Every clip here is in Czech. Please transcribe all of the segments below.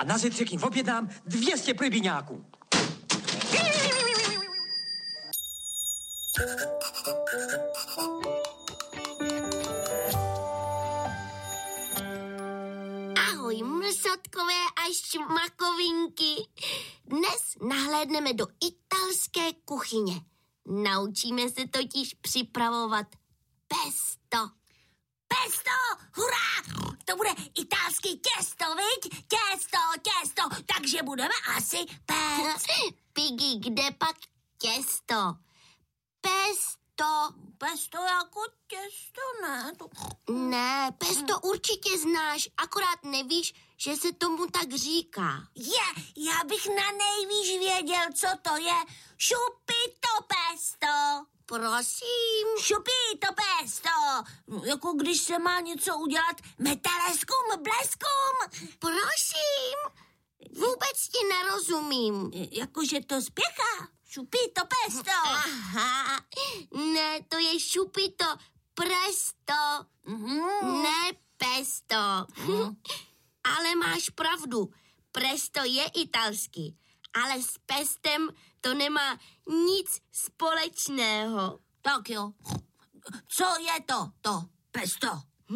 a na zítřek jim objednám 200 plybíňáků. Ahoj, mrsotkové a šmakovinky. Dnes nahlédneme do italské kuchyně. Naučíme se totiž připravovat pesto. Pesto, hurá! To bude italský těsto, viď? Těsto, takže budeme asi péct. Piggy, kde pak těsto? Pesto. Pesto jako těsto, ne? Ne, pesto určitě znáš, akorát nevíš, že se tomu tak říká. Já bych na nejvíc věděl, co to je. Šupito pesto. Prosím. Šupito pesto. Jako když se má něco udělat metaleskum, bleskum. Prosím. Vůbec ti nerozumím. Jakože to spěchá. Šupito pesto. Aha, ne, to je šupito presto, ne pesto. Ale máš pravdu, presto je italský, ale s pestem to nemá nic společného. Tak jo, co je to pesto?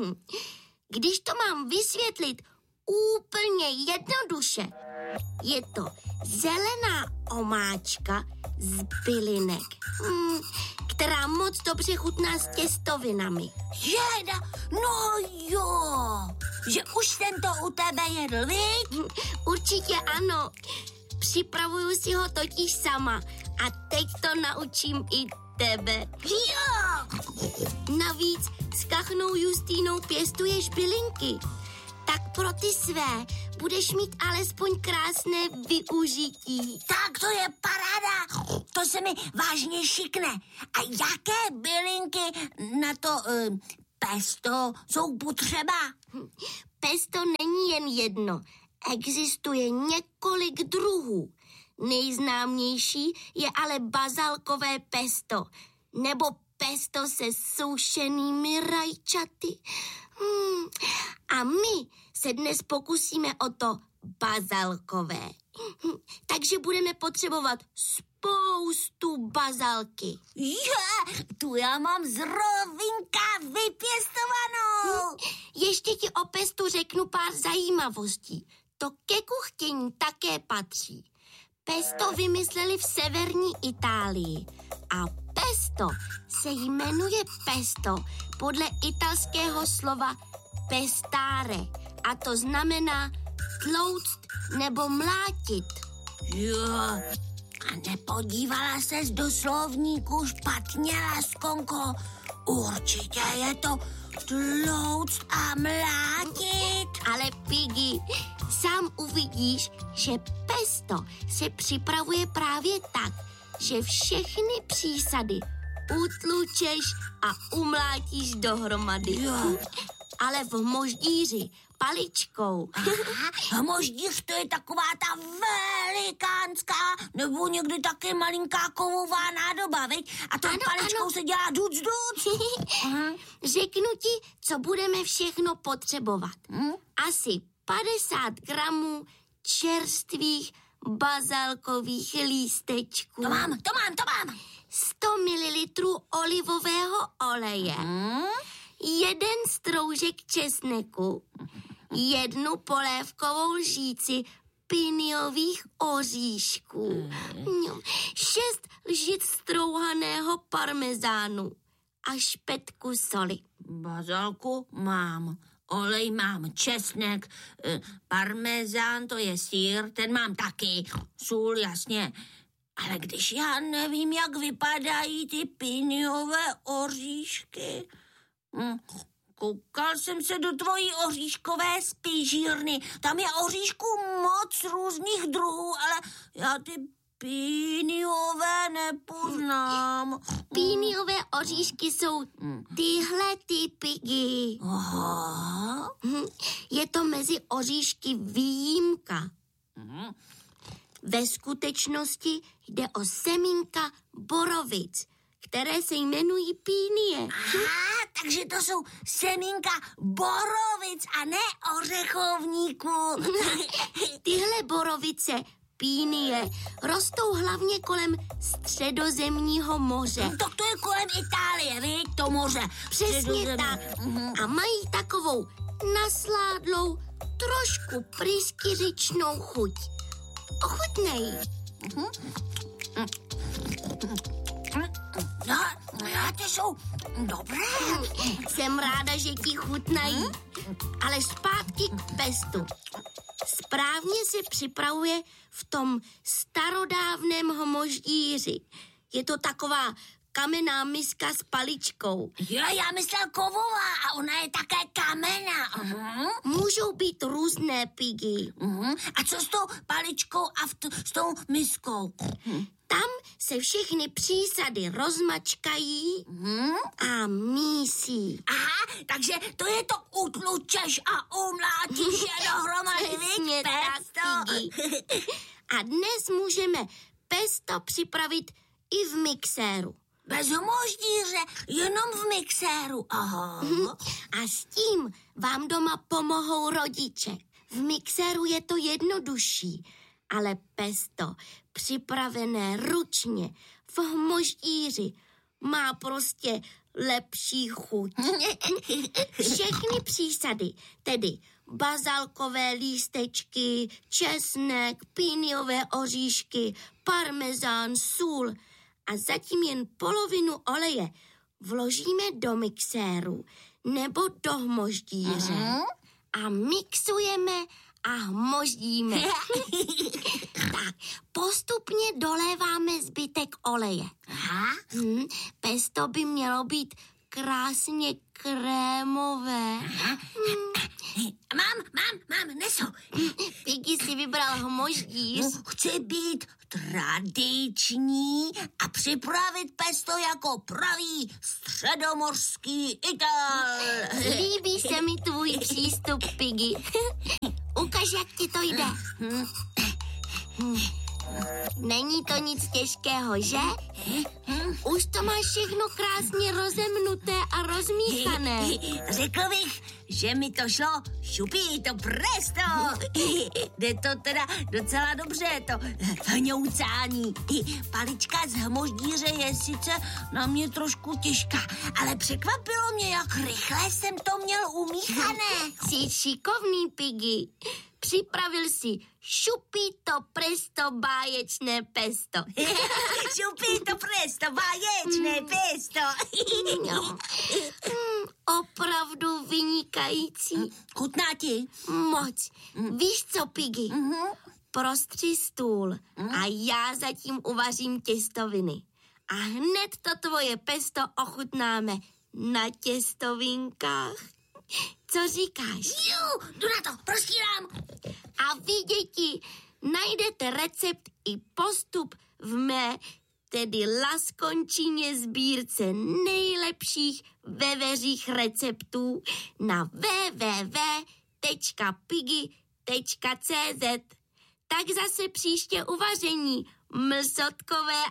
Když to mám vysvětlit úplně jednoduše, je to zelená omáčka z bylinek, která moc dobře chutná s těstovinami. Žeda, no jo, že už jsem to u tebe jedl, viď? Určitě ano, připravuju si ho totiž sama a teď to naučím i tebe. Jo! Navíc s kachnou Justínou pěstuješ bylinky, tak pro ty své budeš mít alespoň krásné využití. Tak to je paráda, to se mi vážně šikne. A jaké bylinky na to pesto jsou potřeba? Pesto není jen jedno, existuje několik druhů. Nejznámější je ale bazalkové pesto, nebo pesto se sušenými rajčaty. A my se dnes pokusíme o to bazalkové. Takže budeme potřebovat spoustu bazalky. Tu já mám z rovinka vypěstovanou. Ještě ti o pestu řeknu pár zajímavostí. To ke kuchtění také patří. Pesto vymysleli v severní Itálii a pesto se jmenuje pesto podle italského slova pestare a to znamená tlouct nebo mlátit. Jo, a nepodívala ses do slovníku špatně, Laskonko. Určitě je to tlouct a mlátit. Ale Piggy, sám uvidíš, že pesto se připravuje právě tak, že všechny přísady utlučeš a umlátíš dohromady. Jo. Ale v moždíři paličkou. A moždíř to je taková ta velikánská, nebo někdy také malinká kovová nádoba, viď? A to paličkou se dělá duc. Řeknu ti, co budeme všechno potřebovat. Asi 50 gramů čerstvých bazalkových lístečků. To mám. 100 mililitrů olivového oleje. 1 stroužek česneku, 1 polévkovou lžíci piniových oříšků, 6 lžic strouhaného parmezánu a špetku soli. Bazalku mám, olej mám, česnek, parmezán, to je sýr, ten mám taky, sůl, jasně. Ale když já nevím, jak vypadají ty piniové oříšky... Koukal jsem se do tvojí oříškové spížírny. Tam je oříšků moc různých druhů, ale já ty píniové nepoznám. Píniové oříšky jsou tyhle Piggy. Aha. Je to mezi oříšky výjimka. Ve skutečnosti jde o semínka borovic, které se jmenují pínie. Aha, takže to jsou semínka borovic a ne ořechovníků. Tyhle borovice, pínie, rostou hlavně kolem Středozemního moře. Tak to je kolem Itálie, viď, to moře. Přesně tak. A mají takovou nasládlou, trošku pryskyřičnou chuť. Ochutnej. No, ty jsou dobré. Jsem ráda, že ti chutnají. Ale zpátky k pestu. Správně se připravuje v tom starodávném hmoždíři. Je to taková kamenná miska s paličkou. Jo, já myslel kovová a ona je také kamenná. Můžou být různé, Piggy. A co s tou paličkou a s tou miskou? Tam se všechny přísady rozmačkají a mísí. Aha, takže to je to utlučeš a umlátíš je dohromady, Přesně viď, tak, pesto? Piggy. A dnes můžeme pesto připravit i v mixéru. Bez hmoždíře, jenom v mixéru. Aha. A s tím vám doma pomohou rodiče. V mixéru je to jednodušší, ale pesto připravené ručně v hmoždíři má prostě lepší chuť. Všechny přísady, tedy bazalkové lístečky, česnek, píniové oříšky, parmezán, sůl a zatím jen polovinu oleje vložíme do mixéru nebo do hmoždíře a mixujeme a hmoždíme. Tak, postupně doléváme zbytek oleje. Pesto by mělo být krásně krémové. Mám, nesu. Piggy si vybral hmoždíř. Chci být tradiční a připravit pesto jako pravý středomořský Ital. Líbí se mi tvůj přístup, Piggy. Ukaž, jak ti to jde. Není to nic těžkého, že? Už to máš všechno krásně rozemnuté a rozmíchané. Řekl bych, že mi to šlo šupí, to presto. Jde to teda docela dobře, to vňoucání. Palička z hmoždíře je sice na mě trošku těžká, ale překvapilo mě, jak rychle jsem to měl umíchané. Jsi šikovný, Piggy. Připravil si šupito presto báječné pesto. Šupito presto, báječné pesto. Opravdu vynikající. Chutná ti? Moc. Víš co, Piggy? Prostři stůl a já zatím uvařím těstoviny. A hned to tvoje pesto ochutnáme na těstovinkách. Co říkáš? Jo, jdu na to, prostírám. A vy, děti, najdete recept i postup v mé, tedy Laskončině sbírce nejlepších veveřích receptů na www.piggy.cz. Tak zase příště uvaření, mlsotkové